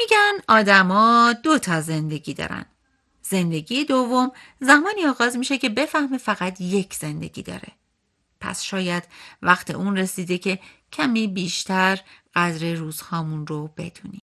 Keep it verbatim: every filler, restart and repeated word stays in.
میگن آدما دو تا زندگی دارن. زندگی دوم زمانی آغاز میشه که بفهمه فقط یک زندگی داره. پس شاید وقت اون رسیده که کمی بیشتر قدر روزهامون رو بدونیم.